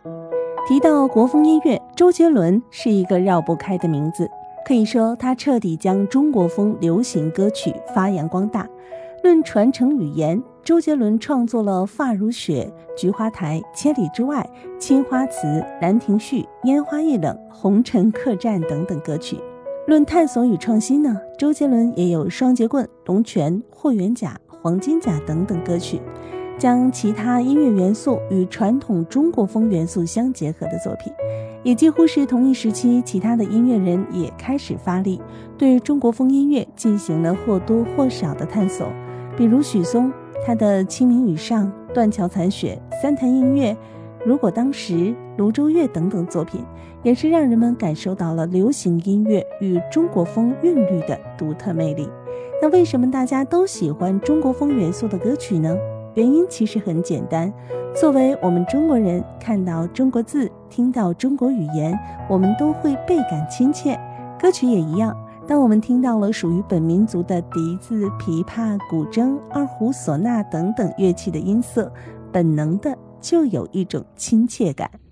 提到国风音乐，周杰伦是一个绕不开的名字，可以说他彻底将中国风流行歌曲发扬光大。论传承语言，周杰伦创作了《发如雪》《菊花台》《千里之外》《青花瓷》《兰亭序》《烟花易冷》《红尘客栈》等等歌曲。论探索与创新呢，周杰伦也有《双截棍》《龙泉》《霍元甲》《黄金甲》等等歌曲，将其他音乐元素与传统中国风元素相结合的作品。也几乎是同一时期，其他的音乐人也开始发力，对中国风音乐进行了或多或少的探索。比如许嵩，他的《清明雨上》《断桥残雪》《三潭印月》《如果当时》《庐州月》等等作品，也是让人们感受到了流行音乐与中国风韵律的独特魅力。那为什么大家都喜欢中国风元素的歌曲呢？原因其实很简单，作为我们中国人，看到中国字，听到中国语言，我们都会倍感亲切。歌曲也一样，当我们听到了属于本民族的笛子、琵琶、古筝、二胡、唢呐等等乐器的音色，本能的就有一种亲切感。